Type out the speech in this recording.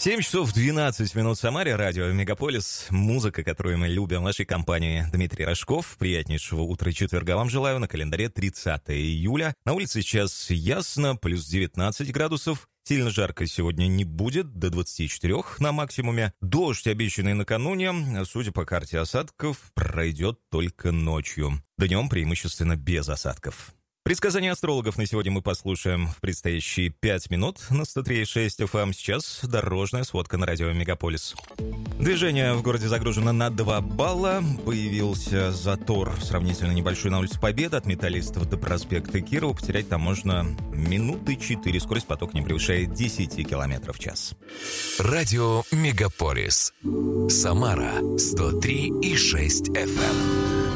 7 часов 12 минут в Самаре, радио «Мегаполис». Музыка, которую мы любим в нашей компании. Дмитрий Рожков. Приятнейшего утра четверга вам желаю. На календаре 30 июля. На улице сейчас ясно, плюс 19 градусов. Сильно жарко сегодня не будет, до 24 на максимуме. Дождь, обещанный накануне, судя по карте осадков, пройдет только ночью. Днем преимущественно без осадков. Предсказания астрологов на сегодня мы послушаем в предстоящие 5 минут на 103.6 FM. Сейчас дорожная сводка на радио «Мегаполис». Движение в городе загружено на 2 балла. Появился затор сравнительно небольшой на улице Победы от Металлистов до проспекта Кирова. Потерять там можно минуты 4. Скорость потока не превышает 10 км в час. Радио «Мегаполис». Самара 103.6 FM.